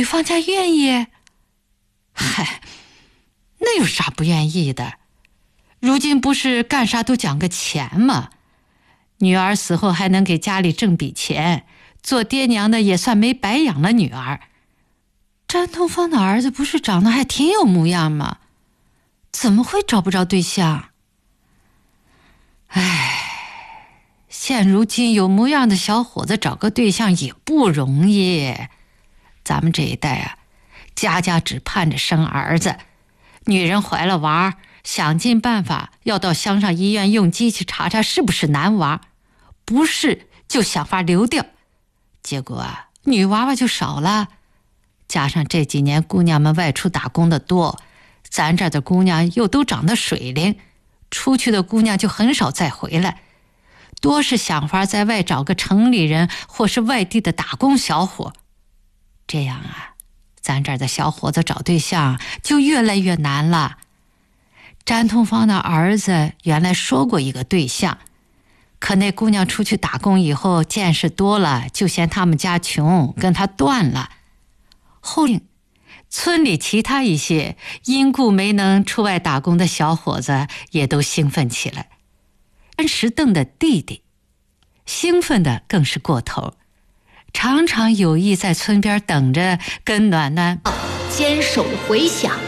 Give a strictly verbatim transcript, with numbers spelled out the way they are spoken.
方家愿意？嗨，那有啥不愿意的？如今不是干啥都讲个钱吗？女儿死后还能给家里挣笔钱，做爹娘的也算没白养了女儿。詹通芳的儿子不是长得还挺有模样吗？怎么会找不着对象？唉，现如今有模样的小伙子找个对象也不容易。咱们这一代啊，家家只盼着生儿子，女人怀了娃，想尽办法要到乡上医院用机器查查是不是男娃，不是就想法流掉。结果啊，女娃娃就少了。加上这几年姑娘们外出打工的多，咱这儿的姑娘又都长得水灵，出去的姑娘就很少再回来，多是想法在外找个城里人或是外地的打工小伙。这样啊，咱这儿的小伙子找对象就越来越难了。詹通芳的儿子原来说过一个对象，可那姑娘出去打工以后见识多了，就嫌他们家穷，跟他断了。后来村里其他一些因故没能出外打工的小伙子也都兴奋起来。安石邓的弟弟兴奋的更是过头，常常有意在村边等着跟暖暖坚守回响。